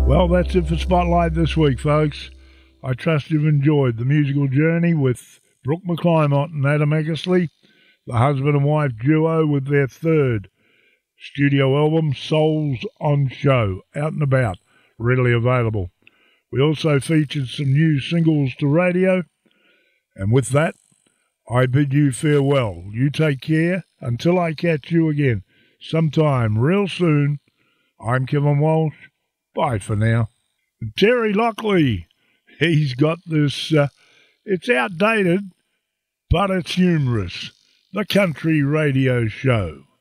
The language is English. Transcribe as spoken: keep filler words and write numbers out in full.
Well, that's it for Spotlight this week, folks. I trust you've enjoyed the musical journey with Brooke McClymont and Adam Eckersley, the husband and wife duo with their third studio album, Souls on Show, out and about, readily available. We also featured some new singles to radio. And with that, I bid you farewell. You take care until I catch you again sometime real soon. I'm Kevin Walsh. Bye for now. Terry Lockley, he's got this, uh, it's outdated, but it's humorous. The Country Radio Show.